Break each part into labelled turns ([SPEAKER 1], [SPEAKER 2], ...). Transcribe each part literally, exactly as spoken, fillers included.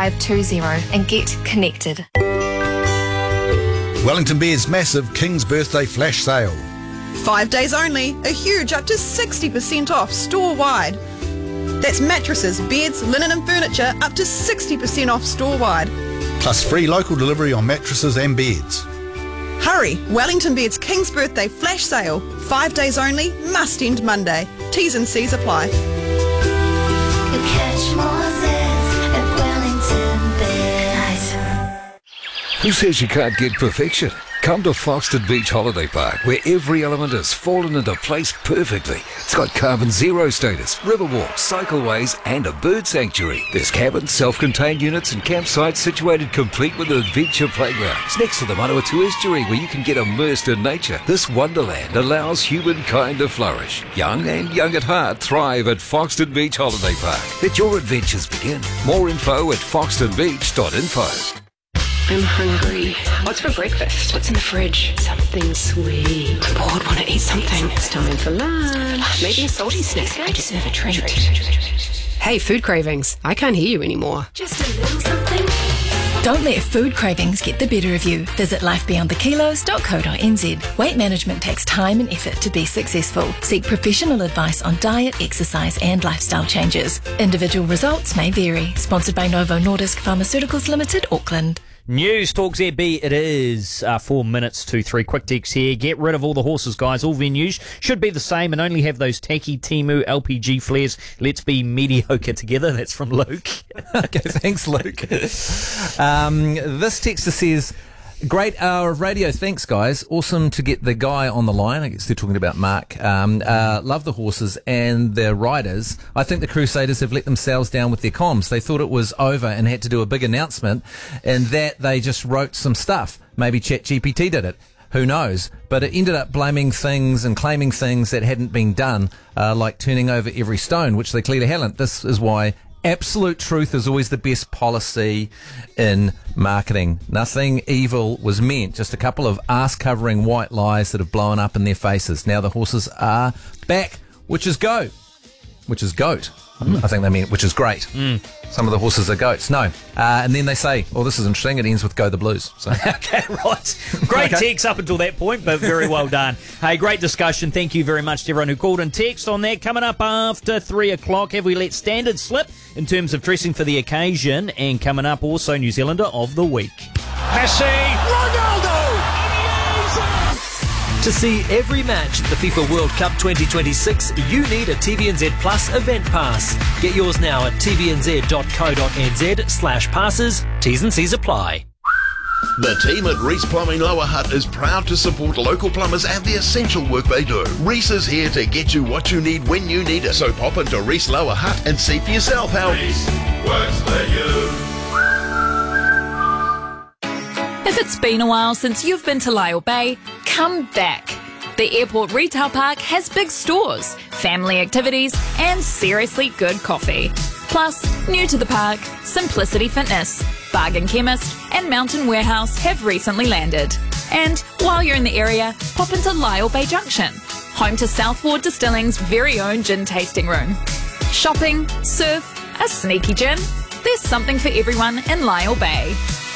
[SPEAKER 1] five two zero and get connected.
[SPEAKER 2] Wellington Beer's massive King's Birthday Flash Sale.
[SPEAKER 3] Five days only, a huge up to sixty percent off store-wide. That's mattresses, beds, linen and furniture up to sixty percent off store-wide.
[SPEAKER 2] Plus free local delivery on mattresses and beds.
[SPEAKER 3] Hurry, Wellington Beer's King's Birthday Flash Sale. Five days only, must end Monday. T's and C's apply.
[SPEAKER 4] You catch more zits at Wellington Beers.
[SPEAKER 5] Who says you can't get perfection? Come to Foxton Beach Holiday Park, where every element has fallen into place perfectly. It's got carbon zero status, river walks, cycleways, and a bird sanctuary. There's cabins, self-contained units, and campsites situated complete with an adventure playground. It's next to the Manawatu Estuary, where you can get immersed in nature. This wonderland allows humankind to flourish. Young and young at heart thrive at Foxton Beach Holiday Park. Let your adventures begin. More info at foxton beach dot info.
[SPEAKER 6] I'm hungry. What's for breakfast? What's in the fridge? Something sweet. I'm bored, want to eat something. It's time for lunch. Maybe a salty snack. I deserve a treat. Hey, food cravings. I can't hear you anymore.
[SPEAKER 4] Just a little something.
[SPEAKER 7] Don't let food cravings get the better of you. Visit life beyond the kilos dot co dot n z. Weight management takes time and effort to be successful. Seek professional advice on diet, exercise and lifestyle changes. Individual results may vary. Sponsored by Novo Nordisk Pharmaceuticals Limited, Auckland.
[SPEAKER 8] News Talk Z B, it is uh, four minutes to three. Quick text here. Get rid of all the horses, guys. All venues should be the same and only have those tacky Temu L P G flares. Let's be mediocre together. That's from Luke.
[SPEAKER 9] Okay, thanks, Luke. Um, this texter says, great hour of radio. Thanks, guys. Awesome to get the guy on the line. I guess they're talking about Mark. Um, uh, love the horses and their riders. I think the Crusaders have let themselves down with their comms. They thought it was over and had to do a big announcement, and that they just wrote some stuff. Maybe ChatGPT did it. Who knows? But it ended up blaming things and claiming things that hadn't been done, uh, like turning over every stone, which they clearly hadn't. This is why absolute truth is always the best policy in marketing. Nothing evil was meant. Just a couple of ass-covering white lies that have blown up in their faces. Now the horses are back, which is go. Which is goat. Mm. I think they mean which is great.
[SPEAKER 8] Mm.
[SPEAKER 9] Some of the horses are goats. No. Uh, and then they say, well, this is interesting. It ends with Go the Blues. So.
[SPEAKER 8] Okay, right. Great
[SPEAKER 9] Okay.
[SPEAKER 8] text up until that point, but very well done. Hey, great discussion. Thank you very much to everyone who called and text on that. Coming up after three o'clock, have we let standards slip in terms of dressing for the occasion? And coming up also New Zealander of the Week.
[SPEAKER 10] Messi, Ronaldo! To see every match at the FIFA World Cup twenty twenty-six, you need a T V N Z Plus event pass. Get yours now at t v n z dot co dot n z slash passes. T's and C's apply.
[SPEAKER 11] The team at Reese Plumbing Lower Hutt is proud to support local plumbers and the essential work they do. Reese is here to get you what you need when you need it. So pop into Reese Lower Hutt and see for yourself how Reese works for you.
[SPEAKER 12] If it's been a while since you've been to Lyall Bay, come back. The Airport Retail Park has big stores, family activities, and seriously good coffee. Plus, new to the park, Simplicity Fitness, Bargain Chemist, and Mountain Warehouse have recently landed. And while you're in the area, pop into Lyall Bay Junction, home to South Ward Distilling's very own gin tasting room. Shopping, surf, a sneaky gin. There's something for everyone in Lyall Bay.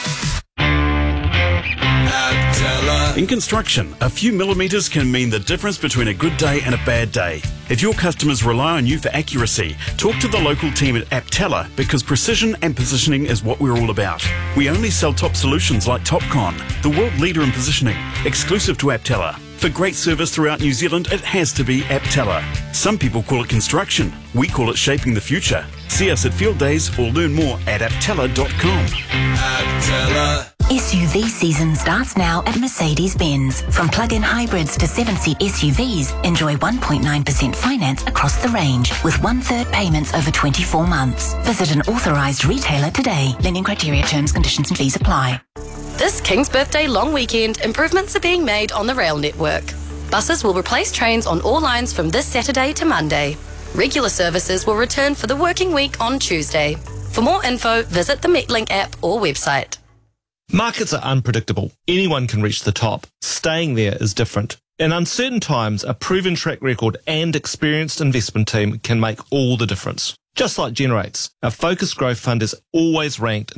[SPEAKER 13] In construction, a few millimetres can mean the difference between a good day and a bad day. If your customers rely on you for accuracy, talk to the local team at Aptella, because precision and positioning is what we're all about. We only sell top solutions like Topcon, the world leader in positioning, exclusive to Aptella. For great service throughout New Zealand, it has to be Aptella. Some people call it construction. We call it shaping the future. See us at Field Days or learn more at aptella dot com.
[SPEAKER 14] Aptella. S U V season starts now at Mercedes-Benz. From plug-in hybrids to seven-seat S U Vs, enjoy one point nine percent finance across the range with one-third payments over twenty-four months. Visit an authorised retailer today. Lending criteria, terms, conditions and fees apply.
[SPEAKER 15] This King's Birthday long weekend, improvements are being made on the rail network. Buses will replace trains on all lines from this Saturday to Monday. Regular services will return for the working week on Tuesday. For more info, visit the Metlink app or website.
[SPEAKER 16] Markets are unpredictable. Anyone can reach the top. Staying there is different. In uncertain times, a proven track record and experienced investment team can make all the difference. Just like Generates, a focused growth fund is always ranked